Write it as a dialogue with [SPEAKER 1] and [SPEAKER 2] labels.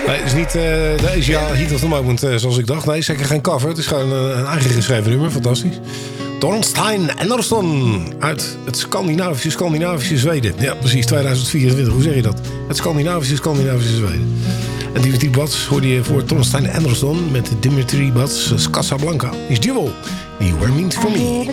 [SPEAKER 1] Nee, het is niet de Asia Heat of the Moment zoals ik dacht. Nee, zeker geen cover. Het is gewoon een eigen geschreven nummer. Fantastisch. Tornstein Andersson uit het Scandinavische Zweden. Ja, precies, 2024. Hoe zeg je dat? Het Scandinavische Zweden. En die Bats hoorde je voor Tornstein Andersson met Dimitri Bats Casablanca. Is duo. You were meant for me.